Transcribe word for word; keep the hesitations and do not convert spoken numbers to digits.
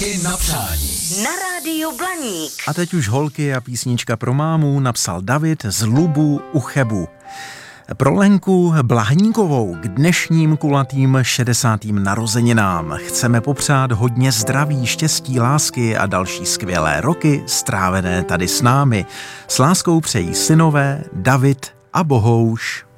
I na přání. Na rádiu Blaník. A teď už holky a písnička pro mámu napsal David z Lubu u Chebu. Pro Lenku Blahníkovou k dnešním kulatým šedesátým narozeninám chceme popřát hodně zdraví, štěstí, lásky a další skvělé roky strávené tady s námi. S láskou přejí synové David a Bohouš.